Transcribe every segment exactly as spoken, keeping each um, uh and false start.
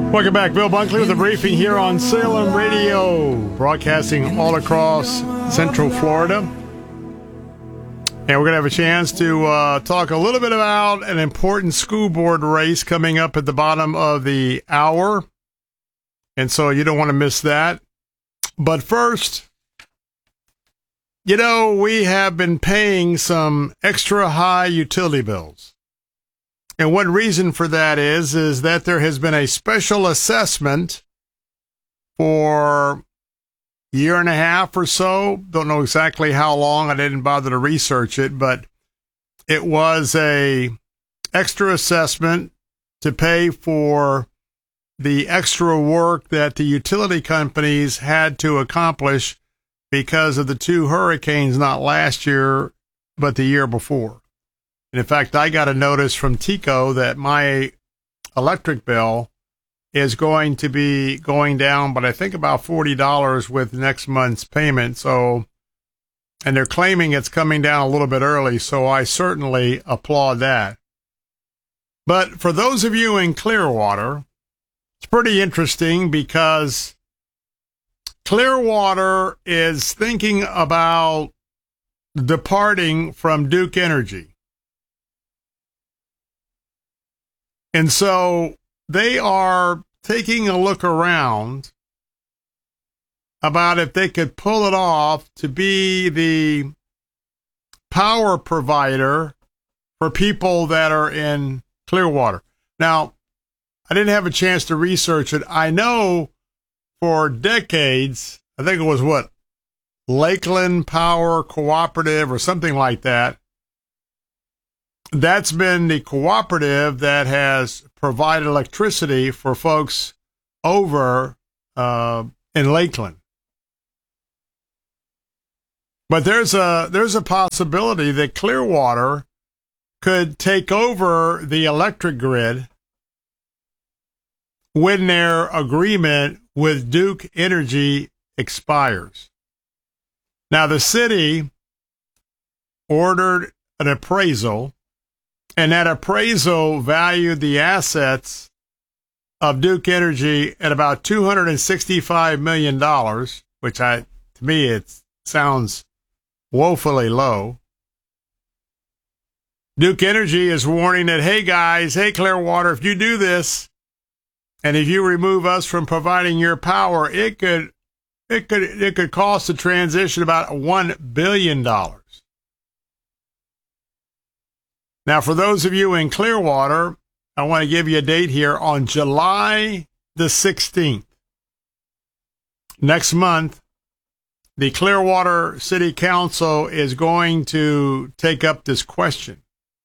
Welcome back. Bill Bunkley with a briefing here on Salem Radio, broadcasting all across Central Florida. And we're going to have a chance to uh, talk a little bit about an important school board race coming up at the bottom of the hour. And so you don't want to miss that. But first, you know, we have been paying some extra high utility bills. And one reason for that is, is that there has been a special assessment for a year and a half or so. Don't know exactly how long. I didn't bother to research it, but it was a extra assessment to pay for the extra work that the utility companies had to accomplish because of the two hurricanes, not last year, but the year before. And in fact, I got a notice from TECO that my electric bill is going to be going down, but I think about forty dollars with next month's payment. So, and they're claiming it's coming down a little bit early, so I certainly applaud that. But for those of you in Clearwater, it's pretty interesting because Clearwater is thinking about departing from Duke Energy. And so they are taking a look around about if they could pull it off to be the power provider for people that are in Clearwater. Now, I didn't have a chance to research it. I know for decades, I think it was what, Lakeland Power Cooperative or something like that. That's been the cooperative that has provided electricity for folks over uh, in Lakeland. But there's a there's a possibility that Clearwater could take over the electric grid when their agreement with Duke Energy expires. Now, the city ordered an appraisal, and that appraisal valued the assets of Duke Energy at about two hundred sixty-five million dollars, which I, to me, it sounds woefully low. Duke Energy is warning that, hey guys, hey Clearwater, if you do this, and if you remove us from providing your power, it could, it could, it could cost the transition about one billion dollars. Now, for those of you in Clearwater, I want to give you a date here on July the sixteenth. Next month, the Clearwater City Council is going to take up this question.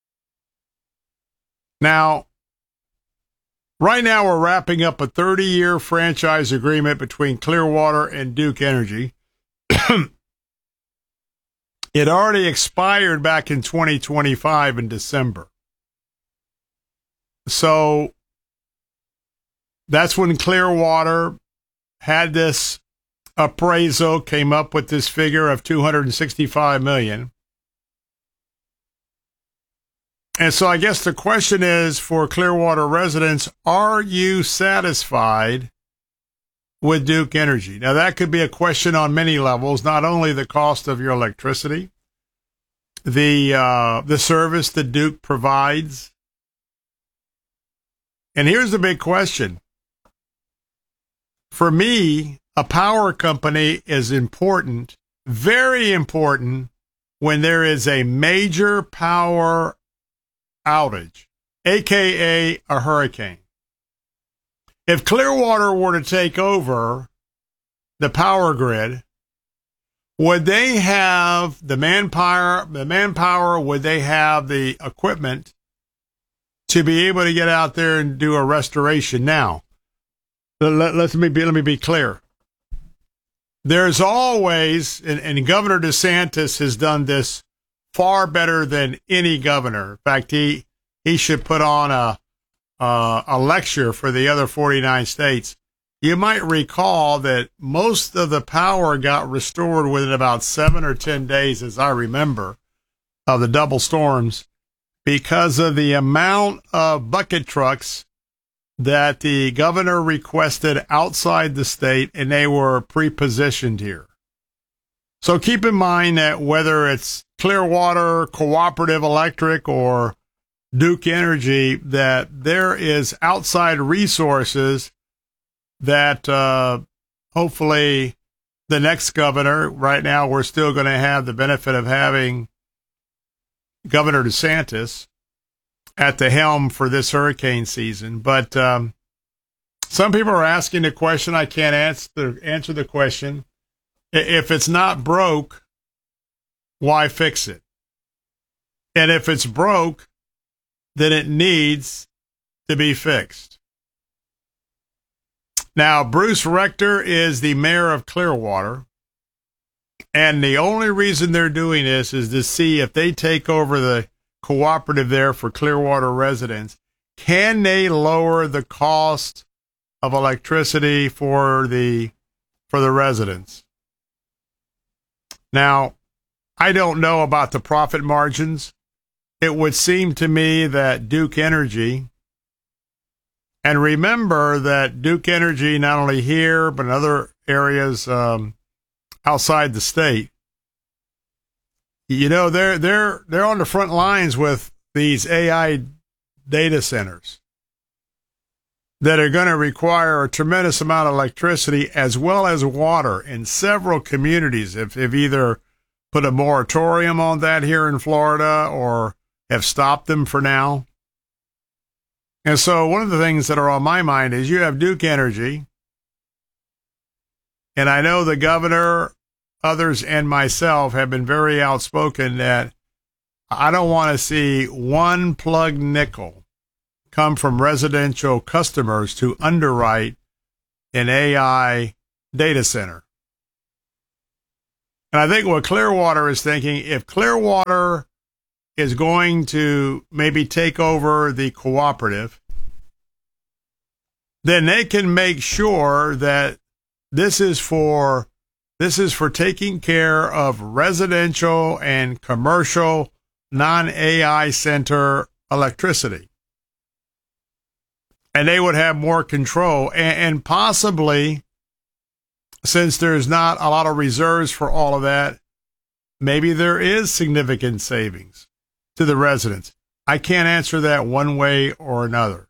Now, right now we're wrapping up a thirty-year franchise agreement between Clearwater and Duke Energy. It already expired back in twenty twenty-five in December. So that's when Clearwater had this appraisal, came up with this figure of two hundred sixty-five million dollars. And so I guess the question is for Clearwater residents, are you satisfied with Duke Energy? Now, that could be a question on many levels, not only the cost of your electricity, the uh, the service that Duke provides. And here's the big question. For me, a power company is important, very important, when there is a major power outage, a k a a hurricane. If Clearwater were to take over the power grid, would they have the manpower, the manpower, would they have the equipment to be able to get out there and do a restoration? Now, let, let, me, be, let me be clear. There's always, and, and Governor DeSantis has done this far better than any governor. In fact, he, he should put on a Uh, a lecture for the other forty-nine states. You might recall that most of the power got restored within about seven or ten days, as I remember, of the double storms, because of the amount of bucket trucks that the governor requested outside the state, and they were pre-positioned here. So keep in mind that whether it's Clearwater, Cooperative Electric, or Duke Energy, that there is outside resources that uh, hopefully the next governor, right now we're still going to have the benefit of having Governor DeSantis at the helm for this hurricane season. But um, some people are asking the question. I can't answer the, answer the question. If it's not broke, why fix it? And if it's broke, then it needs to be fixed. Now, Bruce Rector is the mayor of Clearwater, and the only reason they're doing this is to see if they take over the cooperative there for Clearwater residents, can they lower the cost of electricity for the for the residents? Now, I don't know about the profit margins. It would seem to me that Duke Energy, and remember that Duke Energy, not only here, but in other areas um, outside the state, you know, they're, they're, they're on the front lines with these A I data centers that are going to require a tremendous amount of electricity as well as water in several communities. If have either put a moratorium on that here in Florida or have stopped them for now. And so one of the things that are on my mind is you have Duke Energy, and I know the governor, others, and myself have been very outspoken that I don't want to see one plug nickel come from residential customers to underwrite an A I data center. And I think what Clearwater is thinking, if Clearwater is going to maybe take over the cooperative, then they can make sure that this is for this is for taking care of residential and commercial non-A I center electricity. And they would have more control, and, and possibly, since there's not a lot of reserves for all of that, maybe there is significant savings to the residents. I can't answer that one way or another.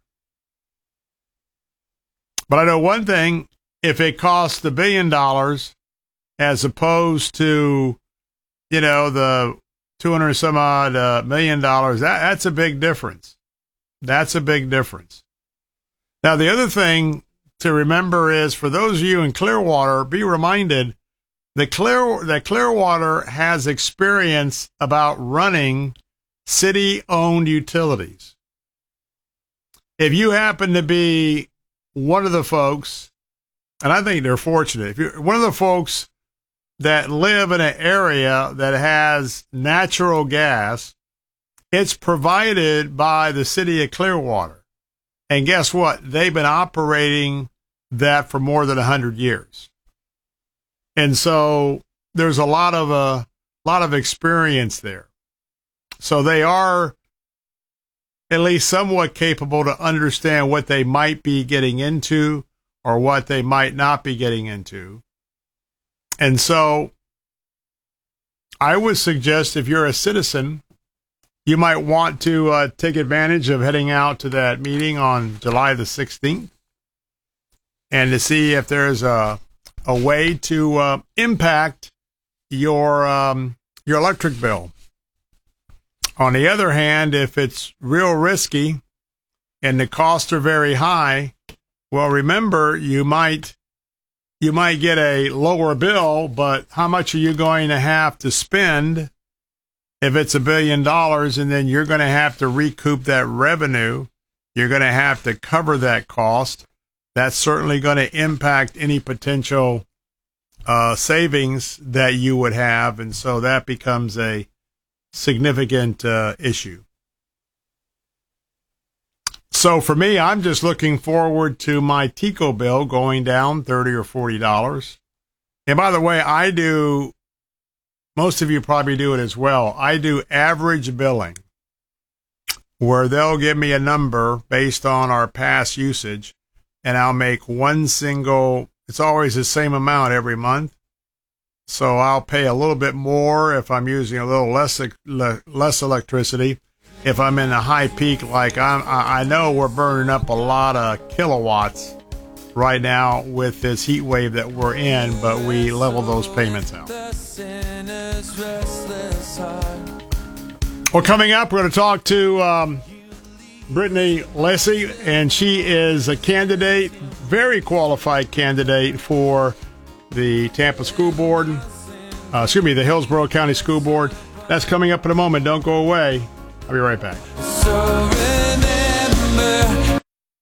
But I know one thing, if it costs a billion dollars as opposed to, you know, the two hundred some odd uh, million dollars, that, that's a big difference. That's a big difference. Now, the other thing to remember is, for those of you in Clearwater, be reminded that, Clear, that Clearwater has experience about running city-owned utilities. If you happen to be one of the folks, and I think they're fortunate, if you're one of the folks that live in an area that has natural gas, it's provided by the city of Clearwater. And guess what? They've been operating that for more than one hundred years. And so there's a lot of a uh, lot of experience there. So they are at least somewhat capable to understand what they might be getting into or what they might not be getting into. And so I would suggest, if you're a citizen, you might want to uh, take advantage of heading out to that meeting on July the sixteenth and to see if there's a, a way to uh, impact your um, your electric bill. On the other hand, if it's real risky and the costs are very high, well, remember, you might you might get a lower bill, but how much are you going to have to spend if it's a billion dollars, and then you're going to have to recoup that revenue? You're going to have to cover that cost. That's certainly going to impact any potential uh, savings that you would have, and so that becomes a significant uh, issue. So for me, I'm just looking forward to my TECO bill going down thirty or forty dollars. And by the way, I do, most of you probably do it as well, I do average billing. where they'll give me a number based on our past usage, and I'll make one single, it's always the same amount every month. So I'll pay a little bit more if I'm using a little less less electricity. If I'm in a high peak, like I'm, I know we're burning up a lot of kilowatts right now with this heat wave that we're in, but we level those payments out. Well, coming up, we're going to talk to um, Brittany Lessie, and she is a candidate, very qualified candidate for the Tampa School Board, uh, excuse me, the Hillsborough County School Board. That's coming up in a moment. Don't go away. I'll be right back. So remember.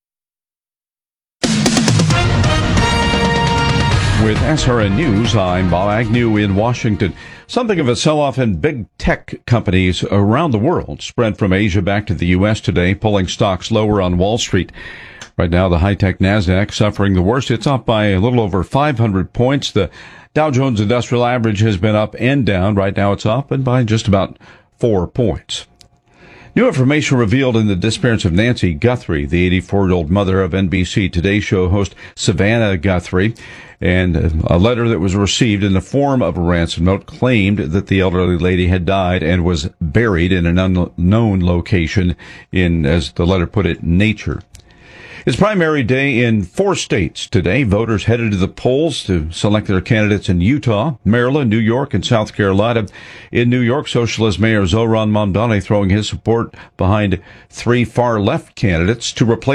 With S R N News, I'm Bob Agnew in Washington. Something of a sell-off in big tech companies around the world spread from Asia back to the U S today, pulling stocks lower on Wall Street. Right now, the high-tech NASDAQ suffering the worst. It's up by a little over five hundred points. The Dow Jones Industrial Average has been up and down. Right now, it's up and by just about four points. New information revealed in the disappearance of Nancy Guthrie, the eighty-four-year-old mother of N B C Today Show host Savannah Guthrie, and a letter that was received in the form of a ransom note claimed that the elderly lady had died and was buried in an unknown location in, as the letter put it, nature. It's primary day in four states today. Voters headed to the polls to select their candidates in Utah, Maryland, New York, and South Carolina. In New York, Socialist Mayor Zohran Mamdani throwing his support behind three far-left candidates to replace...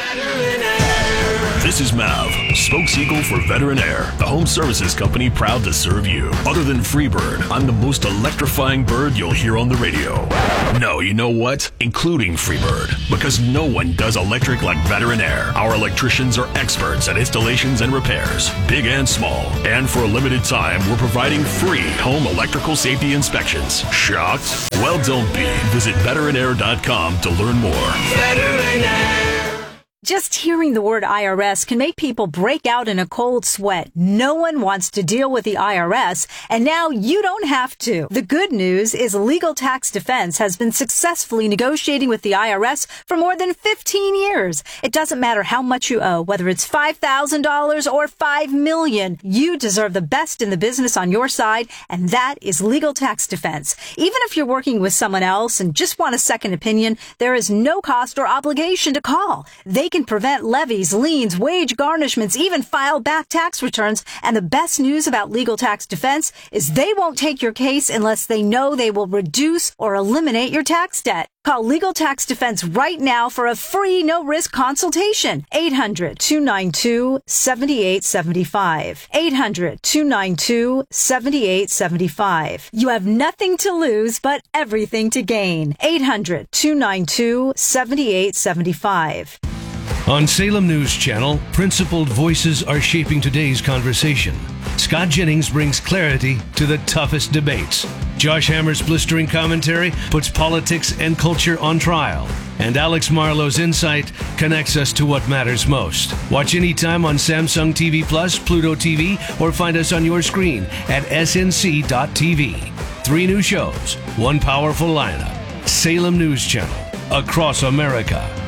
This is Mav, spokeseagle for Veteran Air, the home services company proud to serve you. Other than Freebird, I'm the most electrifying bird you'll hear on the radio. No, you know what? Including Freebird, because no one does electric like Veteran Air. Our electricians are experts at installations and repairs, big and small. And for a limited time, we're providing free home electrical safety inspections. Shocked? Well, don't be. Visit veteran air dot com to learn more. Veteran Air. Just hearing the word I R S can make people break out in a cold sweat. No one wants to deal with the I R S, and now you don't have to. The good news is Legal Tax Defense has been successfully negotiating with the I R S for more than fifteen years. It doesn't matter how much you owe, whether it's five thousand dollars or five million dollars. You deserve the best in the business on your side, and that is Legal Tax Defense. Even if you're working with someone else and just want a second opinion, there is no cost or obligation to call. They can prevent levies, liens, wage garnishments, even file back tax returns. And the best news about Legal Tax Defense is they won't take your case unless they know they will reduce or eliminate your tax debt. Call Legal Tax Defense right now for a free no-risk consultation. eight hundred, two nine two, seven eight seven five. eight hundred, two nine two, seven eight seven five. You have nothing to lose but everything to gain. eight hundred, two nine two, seven eight seven five. On Salem News Channel, principled voices are shaping today's conversation. Scott Jennings brings clarity to the toughest debates. Josh Hammer's blistering commentary puts politics and culture on trial. And Alex Marlowe's insight connects us to what matters most. Watch anytime on Samsung T V Plus, Pluto T V, or find us on your screen at S N C dot T V. Three new shows, one powerful lineup. Salem News Channel, across America.